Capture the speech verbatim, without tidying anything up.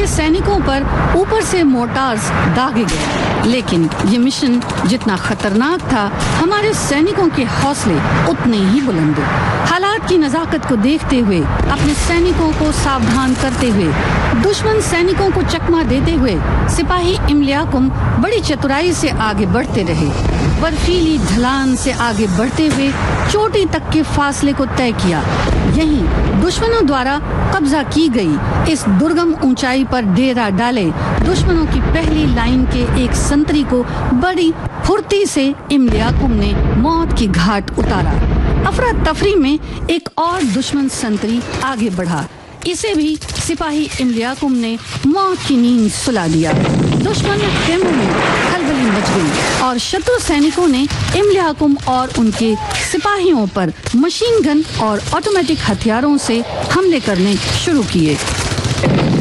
के सैनिकों पर ऊपर से मोर्टार्स दागे गए, लेकिन ये मिशन जितना खतरनाक था, हमारे सैनिकों के हौसले उतने ही बुलंद। हालात की नजाकत को देखते हुए, अपने सैनिकों को सावधान करते हुए, दुश्मन सैनिकों को चकमा देते हुए सिपाही इमलियाकुम बड़ी चतुराई से आगे बढ़ते रहे। बर्फीली ढलान से आगे बढ़ते हुए चोटी तक के फासले को तय किया। यहीं दुश्मनों द्वारा कब्जा की गई इस दुर्गम ऊंचाई पर डेरा डाले दुश्मनों की पहली लाइन के एक संतरी को बड़ी फुर्ती से इमलियाकुम ने मौत की घाट उतारा। अफरा तफरी में एक और दुश्मन संतरी आगे बढ़ा। इसे भी सिपाही इमलियाकुम ने मौत की नींद सुला दिया। दुश्मन खेमों में खलबली मच गई और शत्रु सैनिकों ने इमलियाकुम और उनके सिपाहियों पर मशीन गन और ऑटोमेटिक हथियारों से हमले करने शुरू किए।